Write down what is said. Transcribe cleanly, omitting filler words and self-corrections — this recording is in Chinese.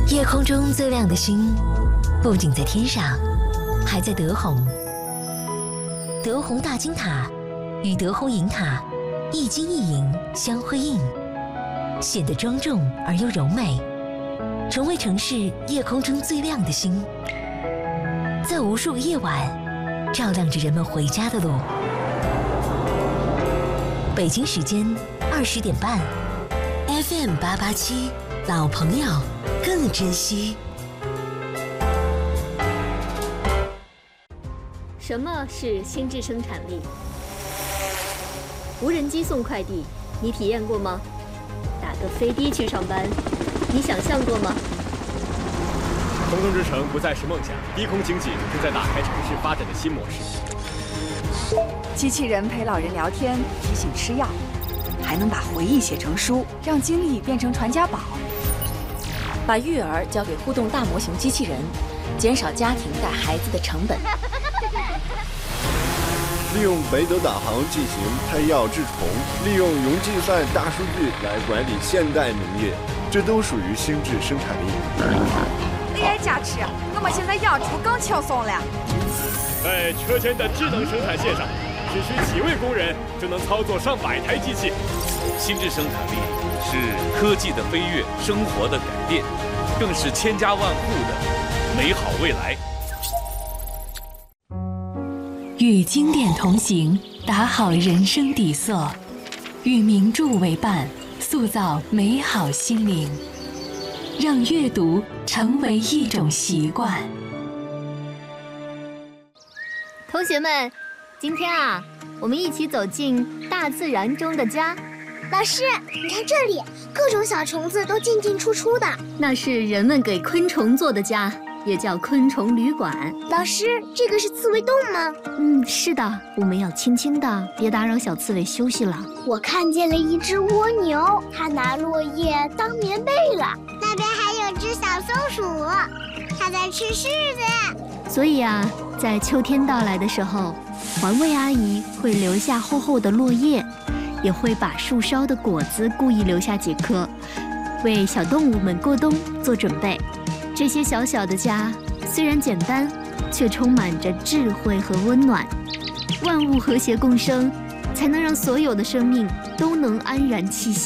夜空中最亮的星，不仅在天上，还在德宏。德宏大金塔与德宏银塔一金一银相辉映，显得庄重而又柔美，成为城市夜空中最亮的星，在无数个夜晚照亮着人们回家的路。北京时间20点半 ，FM 887，老朋友更珍惜。 什么是心智生产力？无人机送快递，你体验过吗？打个飞的去上班，你想象过吗？ 空中之城不再是梦想，低空经济正在打开城市发展的新模式。 机器人陪老人聊天，提醒吃药，还能把回忆写成书，让经历变成传家宝。 把育儿交给互动大模型机器人，减少家庭带孩子的成本。 利用北斗导航进行拍药治虫，利用云计算大数据来管理现代农业，这都属于心智生产力。 AI 加持，我们现在养猪更轻松了。 在车间的智能生产线上，只需几位工人就能操作上百台机器。 心智生产力是科技的飞跃，生活的改变，更是千家万户的美好未来。 与经典同行，打好人生底色；与名著为伴，塑造美好心灵。让阅读成为一种习惯。 同学们，今天啊，我们一起走进大自然中的家。 老师，你看这里，各种小虫子都进进出出的。 那是人们给昆虫做的家，也叫昆虫旅馆。 老师，这个是刺猬洞吗？ 是的，我们要轻轻的，别打扰小刺猬休息了。 我看见了一只蜗牛，它拿落叶当棉被了。那边还有只小松鼠，它在吃柿子。 所以啊，在秋天到来的时候，环卫阿姨会留下厚厚的落叶，也会把树梢的果子故意留下几颗，为小动物们过冬做准备。这些小小的家虽然简单，却充满着智慧和温暖。万物和谐共生，才能让所有的生命都能安然栖息。